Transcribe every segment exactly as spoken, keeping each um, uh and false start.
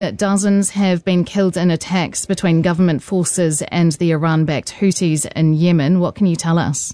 Dozens have been killed in attacks between government forces and the Iran-backed Houthis in Yemen. What can you tell us?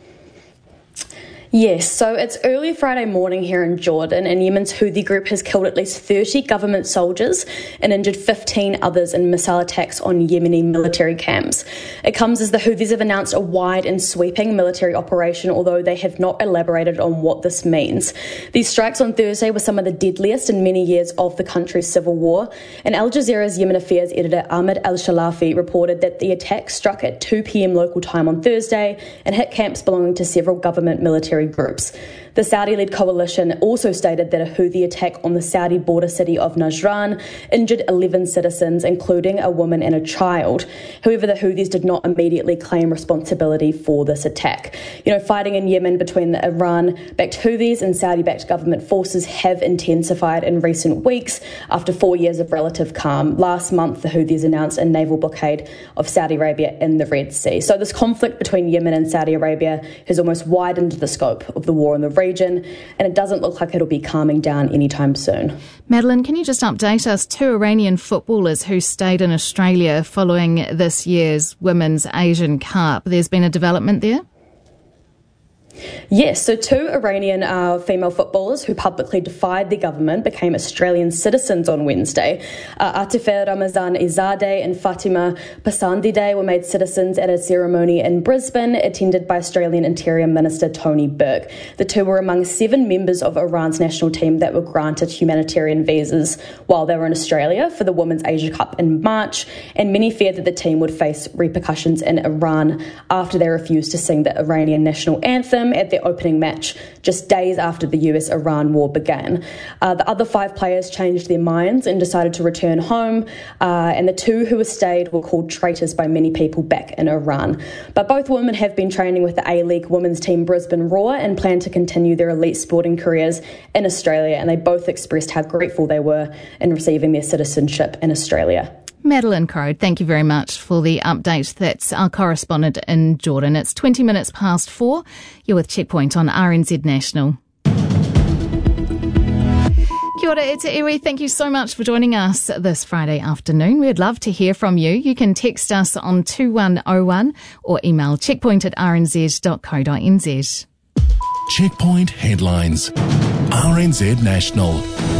Yes, so it's early Friday morning here in Jordan, and Yemen's Houthi group has killed at least thirty government soldiers and injured fifteen others in missile attacks on Yemeni military camps. It comes as the Houthis have announced a wide and sweeping military operation, although they have not elaborated on what this means. These strikes on Thursday were some of the deadliest in many years of the country's civil war, and Al Jazeera's Yemen Affairs editor Ahmed Al-Shalafi reported that the attack struck at two p.m. local time on Thursday and hit camps belonging to several government military groups. The Saudi-led coalition also stated that a Houthi attack on the Saudi border city of Najran injured eleven citizens, including a woman and a child. However, the Houthis did not immediately claim responsibility for this attack. You know, fighting in Yemen between the Iran-backed Houthis and Saudi-backed government forces have intensified in recent weeks after four years of relative calm. Last month, the Houthis announced a naval blockade of Saudi Arabia in the Red Sea. So this conflict between Yemen and Saudi Arabia has almost widened the scope of the war in the region. Region, and it doesn't look like it'll be calming down anytime soon. Madeline, can you just update us? Two Iranian footballers who stayed in Australia following this year's Women's Asian Cup. There's been a development there? Yes, so two Iranian uh, female footballers who publicly defied the government became Australian citizens on Wednesday. Uh, Atifa Ramazan Izadeh and Fatima Pasandideh were made citizens at a ceremony in Brisbane attended by Australian Interior Minister Tony Burke. The two were among seven members of Iran's national team that were granted humanitarian visas while they were in Australia for the Women's Asia Cup in March, and many feared that the team would face repercussions in Iran after they refused to sing the Iranian national anthem at their opening match just days after the U S Iran war began. Uh, the other five players changed their minds and decided to return home, uh, and the two who had stayed were called traitors by many people back in Iran. But both women have been training with the A-League women's team Brisbane Roar and plan to continue their elite sporting careers in Australia, and they both expressed how grateful they were in receiving their citizenship in Australia. Madeline Crode, thank you very much for the update. That's our correspondent in Jordan. It's twenty minutes past four. You're with Checkpoint on R N Z National. Kia ora e te iwi. Thank you so much for joining us this Friday afternoon. We'd love to hear from you. You can text us on two one oh one or email checkpoint at r n z dot co dot n z. Checkpoint headlines. R N Z National.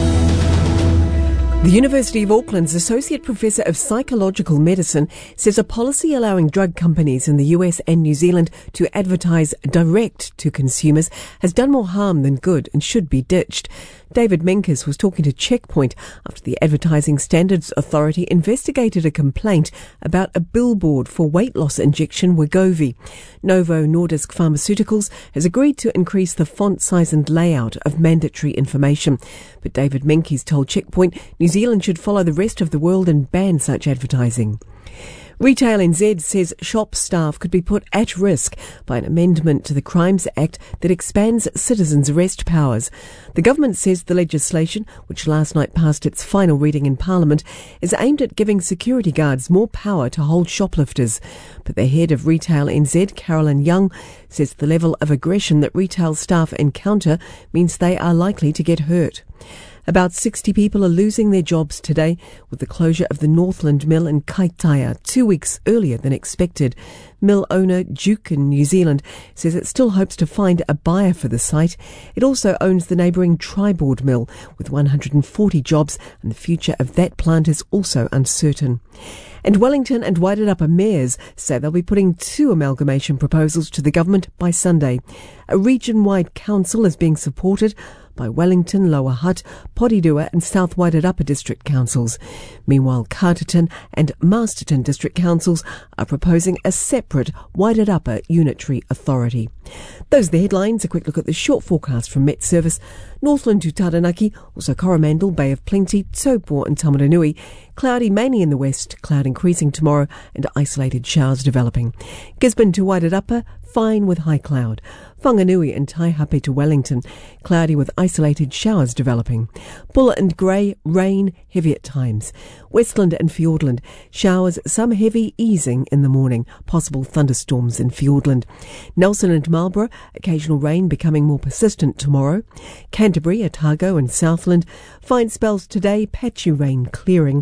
The University of Auckland's Associate Professor of Psychological Medicine says a policy allowing drug companies in the U S and New Zealand to advertise direct to consumers has done more harm than good and should be ditched. David Menkes was talking to Checkpoint after the Advertising Standards Authority investigated a complaint about a billboard for weight loss injection Wegovy. Novo Nordisk Pharmaceuticals has agreed to increase the font size and layout of mandatory information. But David Menkes told Checkpoint New Zealand should follow the rest of the world and ban such advertising. Retail N Z says shop staff could be put at risk by an amendment to the Crimes Act that expands citizens' arrest powers. The government says the legislation, which last night passed its final reading in Parliament, is aimed at giving security guards more power to hold shoplifters. But the head of Retail N Z, Carolyn Young, says the level of aggression that retail staff encounter means they are likely to get hurt. About sixty people are losing their jobs today with the closure of the Northland Mill in Kaitaia two weeks earlier than expected. Mill owner Duke in New Zealand says it still hopes to find a buyer for the site. It also owns the neighbouring Triboard Mill with one hundred forty jobs, and the future of that plant is also uncertain. And Wellington and Wairarapa mayors say they'll be putting two amalgamation proposals to the government by Sunday. A region-wide council is being supported by Wellington, Lower Hutt, Porirua and South Wairarapa district councils. Meanwhile, Carterton and Masterton district councils are proposing a separate Wairarapa unitary authority. Those are the headlines. A quick look at the short forecast from Met Service. Northland to Taranaki, also Coromandel, Bay of Plenty, Taupo and Tamaranui. Cloudy mainly in the west, cloud increasing tomorrow and isolated showers developing. Gisborne to Wairarapa, fine with high cloud. Whanganui and Taihape to Wellington, cloudy with isolated showers developing. Buller and Grey, rain, heavy at times. Westland and Fiordland, showers, some heavy, easing in the morning. Possible thunderstorms in Fiordland. Nelson and Marlborough, occasional rain becoming more persistent tomorrow. Canterbury, Otago and Southland, fine spells today, patchy rain clearing.